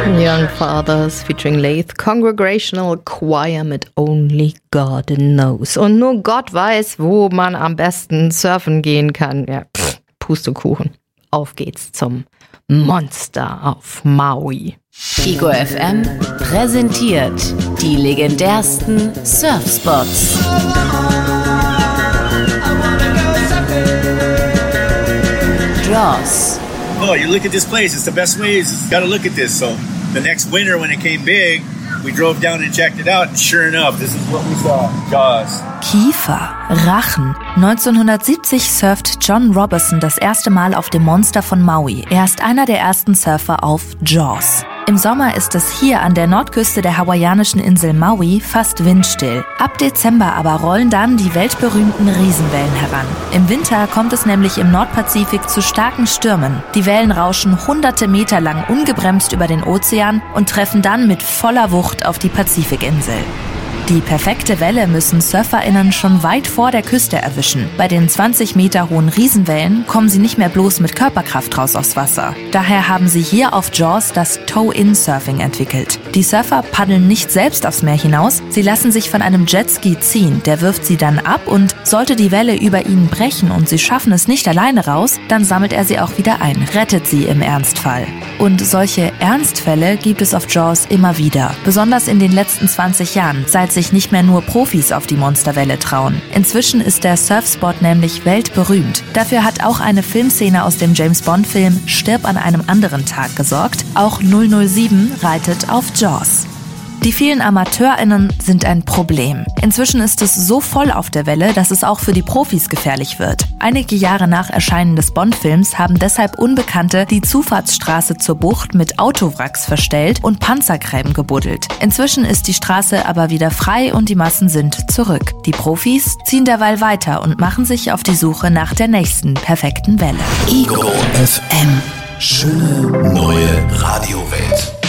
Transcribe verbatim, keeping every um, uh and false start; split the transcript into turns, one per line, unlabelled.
Young Fathers featuring Lathe Congregational Choir mit Only God Knows. Und nur Gott weiß, wo man am besten surfen gehen kann. Ja, pff, Pustekuchen. Auf geht's zum Monster auf Maui.
Ego F M präsentiert die legendärsten Surfspots. Jaws.
Oh, you look at this place. It's the best way. You got to look at this. So the next winter when it came big, we drove down and checked it out. And sure enough, this is what we saw. Jaws.
Kiefer, Rachen. neunzehnhundertsiebzig surft John Robertson das erste Mal auf dem Monster von Maui. Er ist einer der ersten Surfer auf Jaws. Im Sommer ist es hier an der Nordküste der hawaiianischen Insel Maui fast windstill. Ab Dezember aber rollen dann die weltberühmten Riesenwellen heran. Im Winter kommt es nämlich im Nordpazifik zu starken Stürmen. Die Wellen rauschen hunderte Meter lang ungebremst über den Ozean und treffen dann mit voller Wucht auf die Pazifikinsel. Die perfekte Welle müssen SurferInnen schon weit vor der Küste erwischen. Bei den zwanzig Meter hohen Riesenwellen kommen sie nicht mehr bloß mit Körperkraft raus aufs Wasser. Daher haben sie hier auf Jaws das Tow-In-Surfing entwickelt. Die Surfer paddeln nicht selbst aufs Meer hinaus, sie lassen sich von einem Jetski ziehen. Der wirft sie dann ab und sollte die Welle über ihnen brechen und sie schaffen es nicht alleine raus, dann sammelt er sie auch wieder ein, rettet sie im Ernstfall. Und solche Ernstfälle gibt es auf Jaws immer wieder. Besonders in den letzten zwanzig Jahren, seit sich nicht mehr nur Profis auf die Monsterwelle trauen. Inzwischen ist der Surfspot nämlich weltberühmt. Dafür hat auch eine Filmszene aus dem James-Bond-Film Stirb an einem anderen Tag gesorgt. Auch null null sieben reitet auf Jaws. Die vielen AmateurInnen sind ein Problem. Inzwischen ist es so voll auf der Welle, dass es auch für die Profis gefährlich wird. Einige Jahre nach Erscheinen des Bond-Films haben deshalb Unbekannte die Zufahrtsstraße zur Bucht mit Autowracks verstellt und Panzergräben gebuddelt. Inzwischen ist die Straße aber wieder frei und die Massen sind zurück. Die Profis ziehen derweil weiter und machen sich auf die Suche nach der nächsten perfekten Welle.
Ego F M. Schöne neue Radiowelt.